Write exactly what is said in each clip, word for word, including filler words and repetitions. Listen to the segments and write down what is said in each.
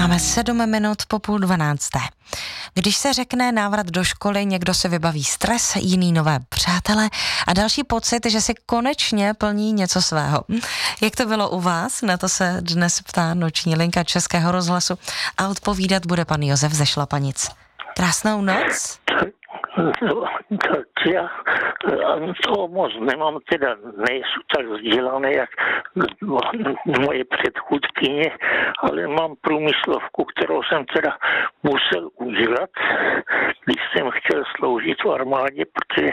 Máme sedm minut po půl dvanácté. Když se řekne návrat do školy, někdo se vybaví stres, jiný nové přátele a další pocit, že si konečně plní něco svého. Jak to bylo u vás? Na to se dnes ptá noční linka Českého rozhlasu a odpovídat bude pan Josef ze Šlapanic. Krásnou noc. No, tak já toho moc nemám, teda nejsou tak vzdělané, jak moje předchůdkyně, ale mám průmyslovku, kterou jsem teda musel udělat, když jsem chtěl sloužit v armádě, protože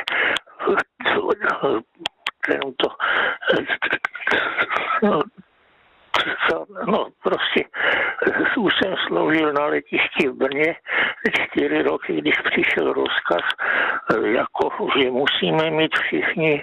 to no prostě už jsem sloužil na letišti v Brně čtyři roky, když přišel rozkaz, jako, že musíme mít všichni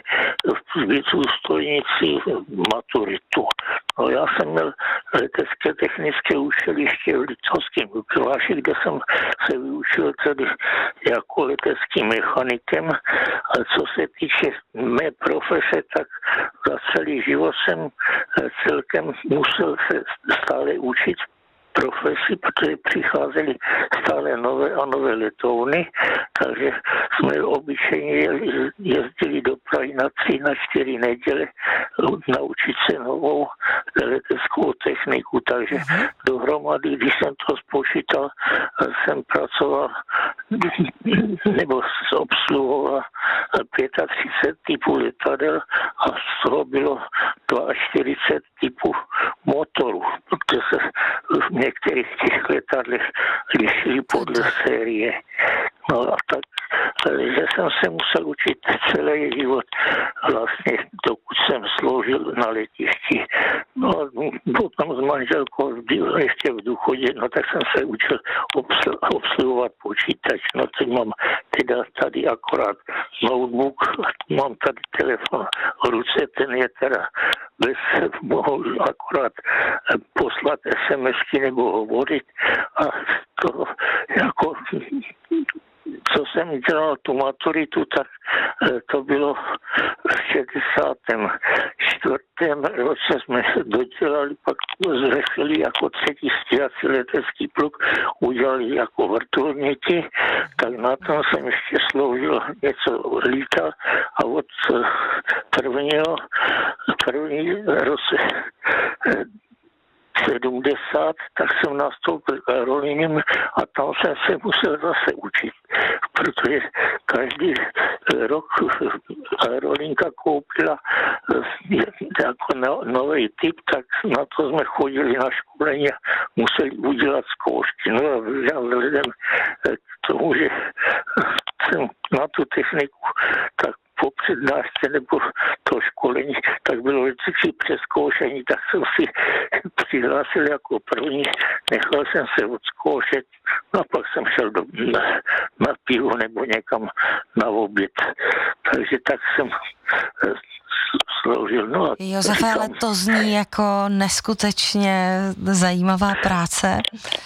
důstojníci maturitu. No, já jsem měl letecké technické učiliště v Liptovském Mikuláši, kde jsem se vyučil tedy jako leteckým mechanikem. A co se týče mé profese, tak za celý život jsem celkem musel se stále učit profesi, protože přicházely stále nové a nové letouny, takže jsme obyčejně jezdili do Prahy na tři, na čtyři neděle naučit se novou leteckou techniku, takže dohromady, když jsem to spočítal, jsem pracoval nebo obsluhoval třicet pět typů letadel a z toho bylo čtyřicet dva typů motorů, protože se v některých těch letadlech lišili podle série. No a tak, že jsem se musel učit celý život, vlastně dokud jsem sloužil na letišti. No a potom s manželkou ještě v důchodě, no tak jsem se učil obsl- obsluhovat počítač. No teď mám teda tady akorát notebook, mám tady telefon v ruce, ten je teda bez, mohu akorát poslat SMSky nebo hovorit a to jako co jsem dělal tu maturitu, tak to bylo v šedesátém čtvrtém roce jsme dodělali, pak zřešili jako třetí stíhací letecký pluk, udělali jako vrtulníky, tak na tom jsem ještě sloužil, něco lítal a od prvního, první roce sedmdesát, tak jsem nastoupil k aerolíním a tam jsem se musel zase učit, protože každý rok aerolínka koupila jako no, nový typ, tak na to jsme chodili na školení a museli udělat zkoušky. No a vzhledem k tomu, že jsem na tu techniku tak po přednášce nebo to školení, tak bylo vždycky přezkoušení, tak jsem si přihlásil jako první, nechal jsem se odzkoušet, no a pak jsem šel do, na, na pivo nebo někam na oběd. Takže tak jsem sloužil. No a Josefe, ale to zní jako neskutečně zajímavá práce.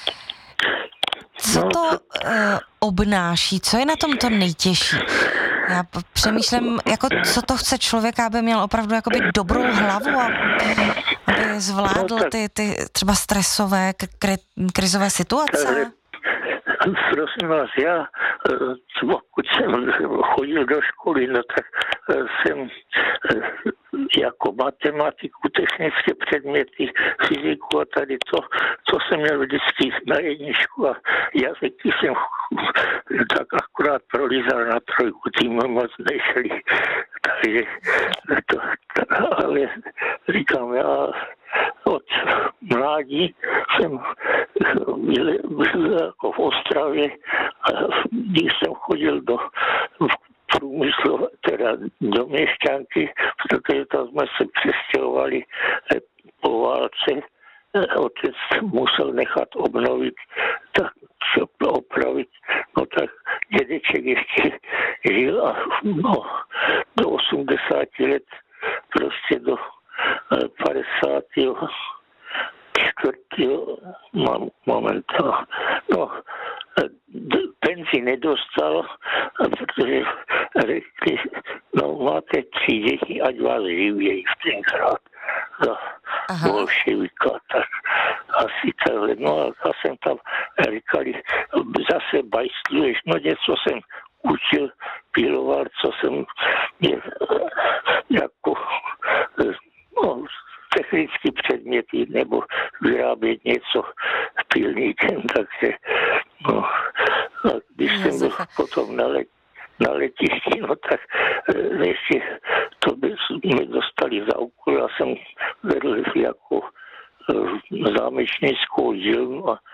Co to uh, obnáší? Co je na tom to nejtěžší? Já přemýšlím, jako co to chce člověka, aby měl opravdu jakoby dobrou hlavu a aby zvládl ty, ty třeba stresové, kri, krizové situace. Prosím vás, já, pokud jsem chodil do školy, no tak jsem jako matematiku, technické předměty, fyziku a tady to, co jsem měl vždycky na jedničku a jazyky jsem tak akorát prolízal na trojku, tím moc nešli. Takže to, to, ale říkám, já od mládí jsem byl, byl jako v Ostravě a když jsem chodil do průmyslu, teda do Měšťanky, protože tam jsme se přestěhovali po válce. Otec musel nechat obnovit, tak opravit, no tak dědeček ještě žil a no, do osmdesáti let, prostě do padesátého čtvrtého mám moment, no, penzi nedostal, protože řekli, no máte tři děti, ať vás živějí v tenkrát za bolševika, tak asi takhle. No a já jsem tam říkali, zase bajstluješ, no něco jsem učil, piloval, co jsem je, jako no, technické předměty nebo vyrábět něco pilníkem, takže no, a když jsem byl potom na, let, na letišti, no tak ještě to by mi dostali za úkol, já jsem vedl jako zámečnickou dílnu a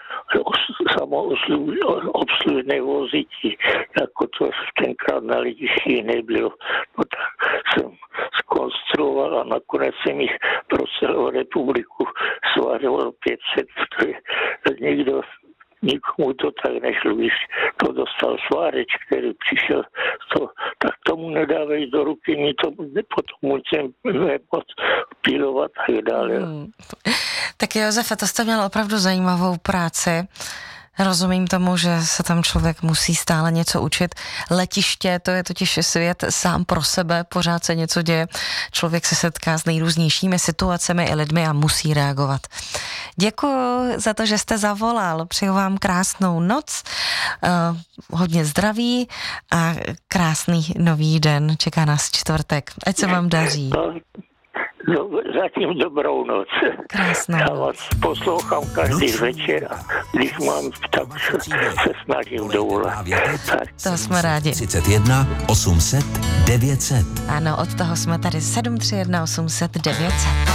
samoobslužné vozíky, jako to tenkrát na letišti nebylo. No tak jsem zkonstruoval a nakonec jsem jich pro celou republiku svařoval pět set, nikdo nikomu to tak nešlo, když to dostal sváreč, který přišel, to, tak tomu nedávej do ruky, mi to potom musím nemoc pilovat a tak dále. Hmm. Tak Josefe, to jste měl opravdu zajímavou práci. Rozumím tomu, že se tam člověk musí stále něco učit. Letiště, to je totiž svět sám pro sebe, pořád se něco děje. Člověk se setká s nejrůznějšími situacemi i lidmi a musí reagovat. Děkuji za to, že jste zavolal. Přeju vám krásnou noc, uh, hodně zdraví a krásný nový den. Čeká nás čtvrtek. Ať se vám daří. No, zatím dobrou noc. Krásnou Já vás poslouchám každý noc. Večer a když mám, tak se snažím dovolat. To jsme rádi. třicet jedna osm set devět set. Ano, od toho jsme tady sedm tři jedna osm set devět set.